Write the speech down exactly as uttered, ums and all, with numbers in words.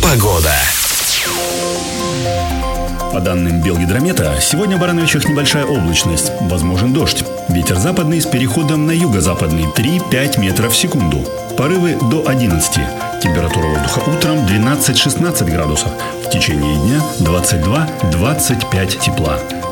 Погода. По данным Белгидромета, сегодня в Барановичах небольшая облачность, возможен дождь. Ветер западный с переходом на юго-западный три-пять метров в секунду. Порывы до одиннадцати. Температура воздуха утром двенадцать-шестнадцать градусов. В течение дня двадцать два-двадцать пять тепла.